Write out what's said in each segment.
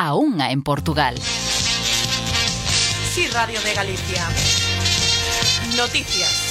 a 1 en Portugal. Sí, Radio de Galicia. Noticias.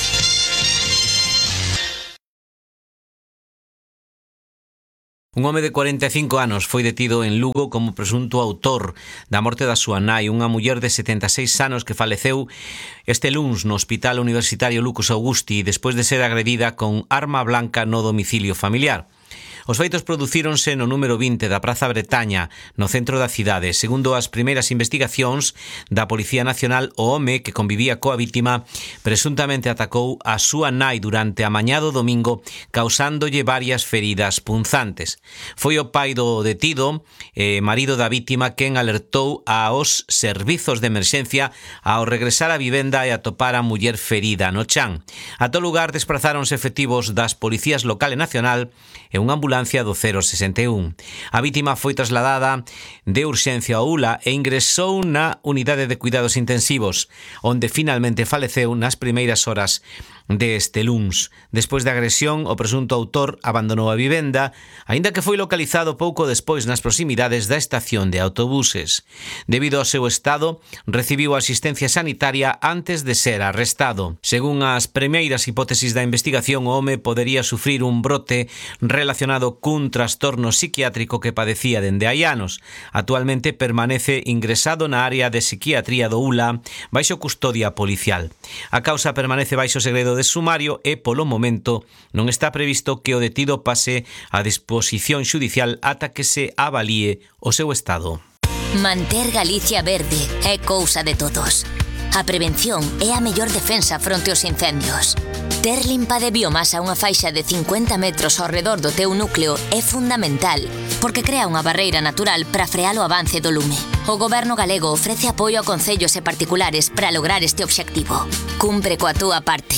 Un home de 45 anos foi detido en Lugo como presunto autor da morte da súa nai, unha muller de 76 anos que faleceu este luns no Hospital Universitario Lucas Augusti despois de ser agredida con arma blanca no domicilio familiar. Os feitos producíronse no número 20 da Praza Bretaña, no centro da cidade. Segundo as primeiras investigacións da Policía Nacional, o home que convivía coa vítima presuntamente atacou a súa nai durante a mañá do domingo, causándolle varias feridas punzantes. Foi o pai do detido, marido da vítima, quen alertou aos servizos de emerxencia ao regresar á vivenda e atopar a muller ferida no chan. A todo lugar desprazáronse efectivos das Policías Local e Nacional e unha ambulancia do 061. A vítima foi trasladada de urxencia ao ULA e ingresou na unidade de cuidados intensivos, onde finalmente faleceu nas primeiras horas deste luns. Despois da agresión, o presunto autor abandonou a vivenda, aínda que foi localizado pouco despois nas proximidades da estación de autobuses. Debido ao seu estado, recibiu asistencia sanitaria antes de ser arrestado. Según as primeiras hipótesis da investigación, o home podería sufrir un brote relacionado cun trastorno psiquiátrico que padecía dende hai anos. Actualmente permanece ingresado na área de psiquiatría do ULA baixo custodia policial. A causa permanece baixo segredo de sumario e, polo momento, non está previsto que o detido pase a disposición xudicial ata que se avalíe o seu estado. Manter Galicia verde é cousa de todos. A prevención é a mellor defensa fronte aos incendios. Ter limpa de biomasa unha faixa de 50 metros ao redor do teu núcleo é fundamental, porque crea unha barreira natural para frear o avance do lume. O Goberno galego ofrece apoio a concellos e particulares para lograr este obxectivo. Cumpre coa túa parte.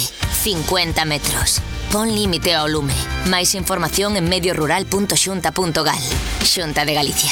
50 metros. Pon límite ao lume. Máis información en mediorural.xunta.gal. Xunta de Galicia.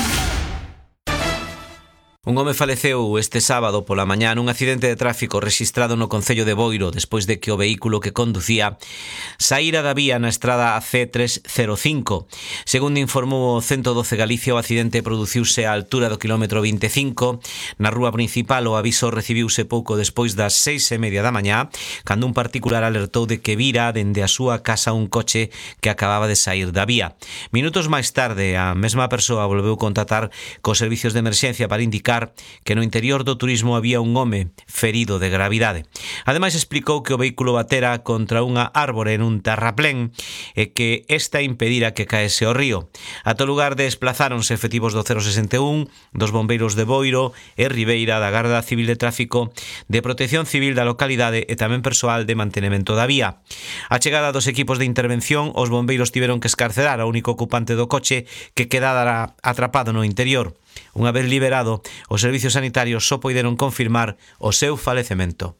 Un home faleceu este sábado pola mañá nun accidente de tráfico rexistrado no concello de Boiro despois de que o vehículo que conducía saíra da vía na estrada C305. Segundo informou o 112 Galicia, o accidente produciuse á altura do quilómetro 25 na rúa principal. O aviso recibiuse pouco despois das 6:30 da mañá, cando un particular alertou de que vira dende a súa casa un coche que acababa de sair da vía. Minutos máis tarde, a mesma persoa volveu contactar cos servizos de emerxencia para indicar que no interior do turismo había un home ferido de gravidade. Ademais, explicou que o vehículo batera contra unha árbore nun terraplén e que esta impedira que caese ao río. A todo lugar desplazáronse efectivos do 061, dos bombeiros de Boiro e Ribeira, da Garda Civil de Tráfico, de Protección Civil da localidade e tamén persoal de mantenimento da vía. A chegada dos equipos de intervención, os bombeiros tiveron que escarcerar ao único ocupante do coche que quedara atrapado no interior. Unha vez liberado, os servizos sanitarios só poideron confirmar o seu falecemento.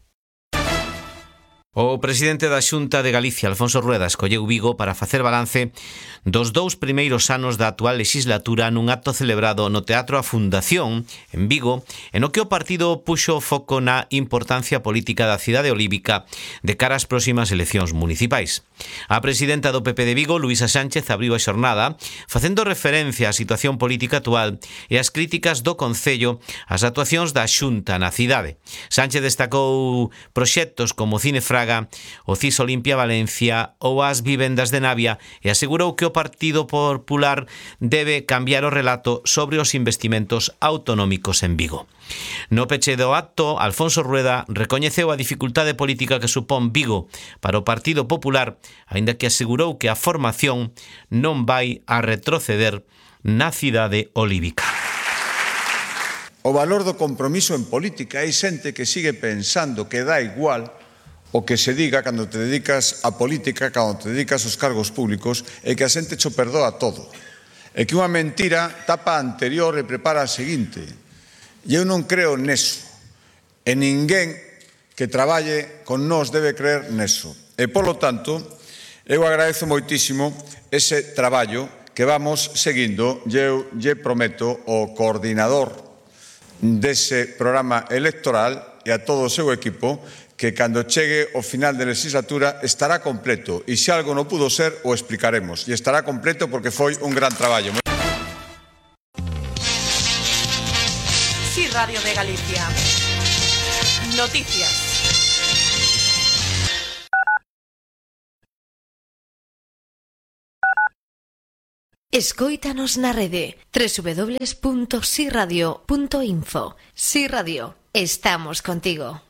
O presidente da Xunta de Galicia, Alfonso Rueda, escolleu Vigo para facer balance dos 2 primeiros anos da actual legislatura nun acto celebrado no Teatro A Fundación, en Vigo, en o que o partido puxo o foco na importancia política da cidade olívica de cara ás próximas eleccións municipais. A presidenta do PP de Vigo, Luísa Sánchez, abriu a xornada facendo referencia á situación política actual e ás críticas do Concello ás actuacións da Xunta na cidade. Sánchez destacou proxectos como Cine Fraga, o CIS Olimpia Valencia ou as vivendas de Navia e asegurou que o Partido Popular debe cambiar o relato sobre os investimentos autonómicos en Vigo. No peche do acto, Alfonso Rueda recoñeceu a dificultade política que supón Vigo para o Partido Popular, aínda que asegurou que a formación non vai a retroceder na cidade olívica. O valor do compromiso en política. Hai xente que sigue pensando que dá igual o que se diga cando te dedicas a política, cando te dedicas aos cargos públicos, e que a xente cho perdoa todo. E que unha mentira tapa a anterior e prepara a seguinte. E eu non creo neso. E ninguén que traballe con nós debe creer neso. E, polo tanto, eu agradezo moitísimo ese traballo que vamos seguindo. Eu lle prometo ao coordinador dese programa electoral e a todo o seu equipo que cando chegue o final de legislatura estará completo. E se algo non pudo ser, o explicaremos. E estará completo porque foi un gran traballo. Sí Radio de Galicia. Noticias. Escóitanos na rede www.siradio.info. Si Radio, estamos contigo.